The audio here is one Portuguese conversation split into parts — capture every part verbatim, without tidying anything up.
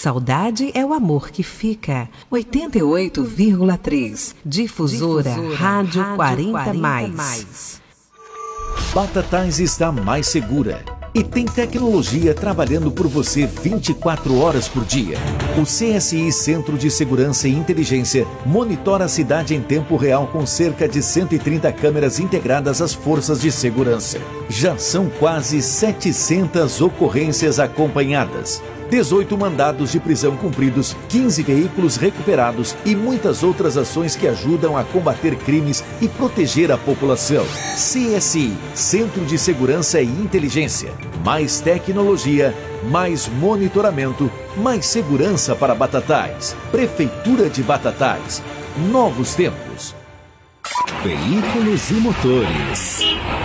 saudade é o amor que fica. oitenta e oito vírgula três. Difusora, Difusora Rádio, Rádio quarenta mais. Batatais está mais segura e tem tecnologia trabalhando por você vinte e quatro horas por dia. O C S I Centro de Segurança e Inteligência monitora a cidade em tempo real com cerca de cento e trinta câmeras integradas às forças de segurança. Já são quase setecentas ocorrências acompanhadas, dezoito mandados de prisão cumpridos, quinze veículos recuperados e muitas outras ações que ajudam a combater crimes e proteger a população. C S I, Centro de Segurança e Inteligência. Mais tecnologia, mais monitoramento, mais segurança para Batatais. Prefeitura de Batatais. Novos tempos. Veículos e motores.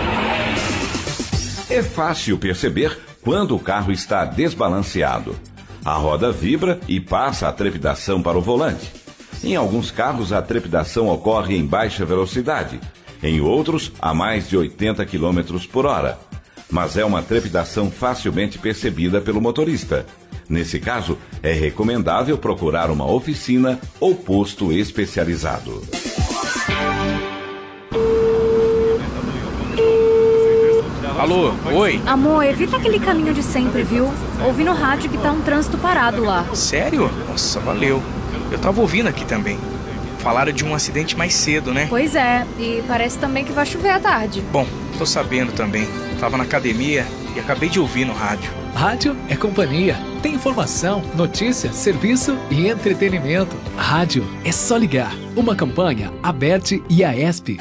É fácil perceber quando o carro está desbalanceado. A roda vibra e passa a trepidação para o volante. Em alguns carros, a trepidação ocorre em baixa velocidade. Em outros, a mais de oitenta quilômetros por hora. Mas é uma trepidação facilmente percebida pelo motorista. Nesse caso, é recomendável procurar uma oficina ou posto especializado. Alô, oi? Amor, evita aquele caminho de sempre, viu? Ouvi no rádio que tá um trânsito parado lá. Sério? Nossa, valeu. Eu tava ouvindo aqui também. Falaram de um acidente mais cedo, né? Pois é, e parece também que vai chover à tarde. Bom, tô sabendo também. Tava na academia e acabei de ouvir no rádio. Rádio é companhia. Tem informação, notícia, serviço e entretenimento. Rádio é só ligar. Uma campanha, Aberte e a ESP.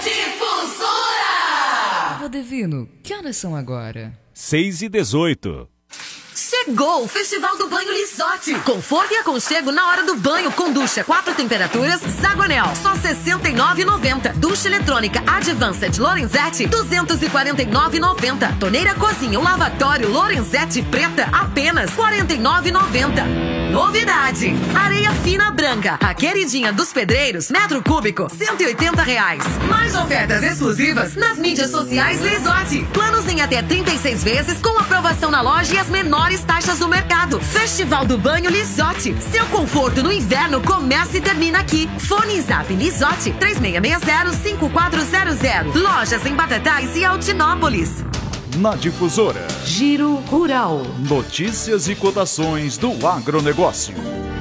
Divino, que horas são agora? seis e dezoito. Chegou o Festival do Banho Lisotti. Conforto e aconchego na hora do banho com ducha quatro temperaturas Zagonel, só sessenta e nove reais e noventa centavos. Ducha eletrônica Advanced Lorenzetti, duzentos e quarenta e nove reais e noventa centavos. Torneira cozinha ou lavatório Lorenzetti preta, apenas quarenta e nove reais e noventa centavos. Novidade! Areia fina branca, a queridinha dos pedreiros, metro cúbico, cento e oitenta reais. Mais ofertas exclusivas nas mídias sociais Lisotti. Planos em até trinta e seis vezes com aprovação na loja e as menores taxas do mercado. Festival do Banho Lisotti. Seu conforto no inverno começa e termina aqui. Fone Zap Lisotti três seis seis zero, cinco quatro zero zero. Lojas em Batatais e Altinópolis. Na Difusora, Giro Rural. Notícias e cotações do agronegócio.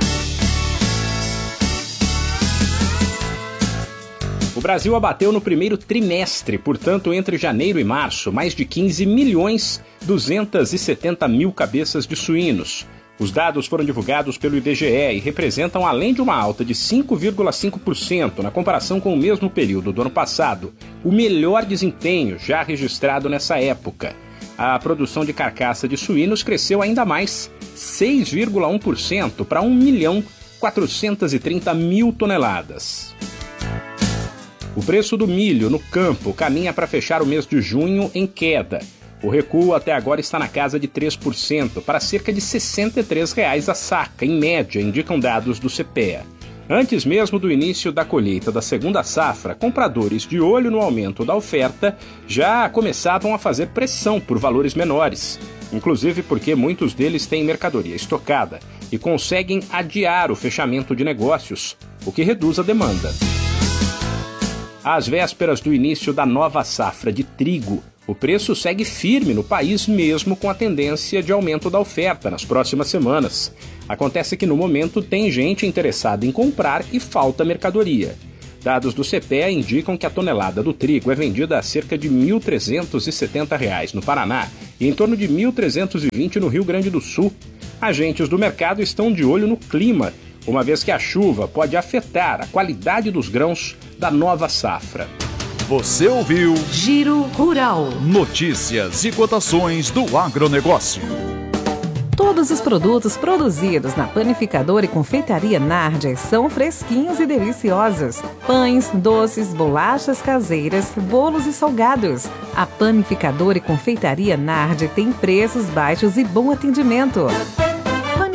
O Brasil abateu no primeiro trimestre, portanto, entre janeiro e março, mais de quinze milhões duzentos e setenta mil cabeças de suínos. Os dados foram divulgados pelo I B G E e representam, além de uma alta de cinco vírgula cinco por cento na comparação com o mesmo período do ano passado, o melhor desempenho já registrado nessa época. A produção de carcaça de suínos cresceu ainda mais, seis vírgula um por cento para um milhão quatrocentos e trinta mil toneladas. O preço do milho no campo caminha para fechar o mês de junho em queda. O recuo até agora está na casa de três por cento, para cerca de sessenta e três reais a saca, em média, indicam dados do C P E A. Antes mesmo do início da colheita da segunda safra, compradores de olho no aumento da oferta já começavam a fazer pressão por valores menores, inclusive porque muitos deles têm mercadoria estocada e conseguem adiar o fechamento de negócios, o que reduz a demanda. Às vésperas do início da nova safra de trigo, o preço segue firme no país mesmo com a tendência de aumento da oferta nas próximas semanas. Acontece que no momento tem gente interessada em comprar e falta mercadoria. Dados do C P E A indicam que a tonelada do trigo é vendida a cerca de mil trezentos e setenta reais no Paraná e em torno de mil trezentos e vinte no Rio Grande do Sul. Agentes do mercado estão de olho no clima, uma vez que a chuva pode afetar a qualidade dos grãos da nova safra. Você ouviu Giro Rural. Notícias e cotações do agronegócio. Todos os produtos produzidos na Panificadora e Confeitaria Nardi são fresquinhos e deliciosos. Pães, doces, bolachas caseiras, bolos e salgados. A Panificadora e Confeitaria Nardi tem preços baixos e bom atendimento.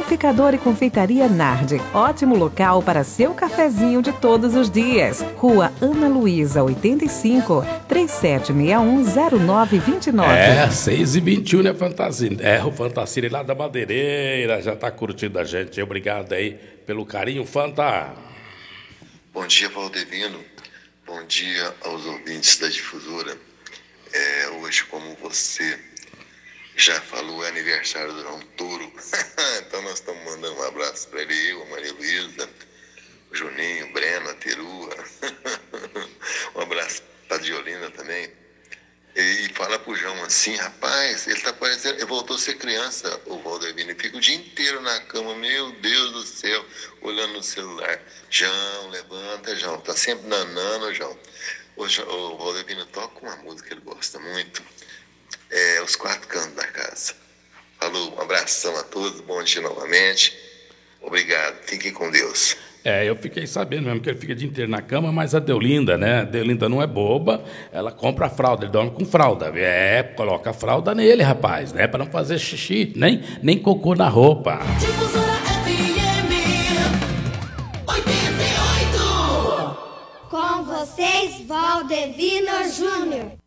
Panificador e Confeitaria Nardi. Ótimo local para seu cafezinho de todos os dias. Rua Ana Luísa, oitenta e cinco, trinta e sete sessenta e um, zero nove vinte e nove. É, seis e vinte e um, né, Fantasine? É, o Fantasine lá da Madeireira já tá curtindo a gente. Obrigado aí pelo carinho, Fanta. Bom dia, Valdevino. Bom dia aos ouvintes da Difusora. É, hoje, como você já falou, é aniversário do João Touro. Então nós estamos mandando um abraço para ele, eu, a Maria Luísa, o Juninho, o Breno, a Terua. Um abraço para a Diolinda também. E fala pro João assim, rapaz, ele tá parecendo, ele voltou a ser criança, o Valdevino, e fica o dia inteiro na cama, meu Deus do céu, olhando no celular. João, levanta, João, tá sempre nanando, João. O, o Valdevino toca uma música que ele gosta muito, é Os Quatro Cantos da Casa. Falou, um abração a todos, bom dia novamente, obrigado, fiquem com Deus. É, eu fiquei sabendo mesmo que ele fica o dia inteiro na cama, mas a Deolinda, né? A Deolinda não é boba, ela compra a fralda, ele dorme com fralda. É, coloca a fralda nele, rapaz, né? Pra não fazer xixi, nem, nem cocô na roupa. Difusora F M oitenta e oito. Com vocês, Valdevino Júnior.